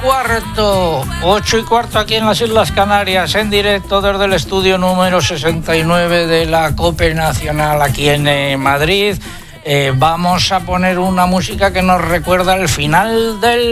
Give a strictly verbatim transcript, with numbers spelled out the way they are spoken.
cuarto, ocho y cuarto aquí en las Islas Canarias, en directo desde el estudio número sesenta y nueve de la COPE Nacional aquí en eh, Madrid. Eh, vamos a poner una música que nos recuerda el final del